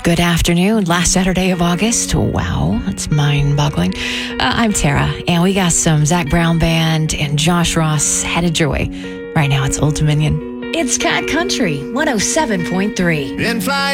Good afternoon. Last Saturday of August. Wow, that's mind-boggling. I'm Tara, and we got some Zach Brown Band and Josh Ross headed your way. Right now, it's Old Dominion. It's Cat Country 107.3.